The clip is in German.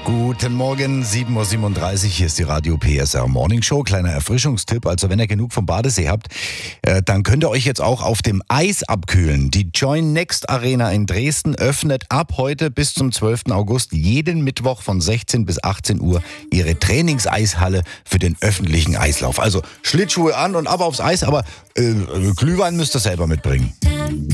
Guten Morgen, 7.37 Uhr, hier ist die Radio PSR Morning Show. Kleiner Erfrischungstipp, also wenn ihr genug vom Badesee habt, dann könnt ihr euch jetzt auch auf dem Eis abkühlen. Die Join Next Arena in Dresden öffnet ab heute bis zum 12. August jeden Mittwoch von 16 bis 18 Uhr ihre Trainingseishalle für den öffentlichen Eislauf. Also Schlittschuhe an und ab aufs Eis, aber Glühwein müsst ihr selber mitbringen.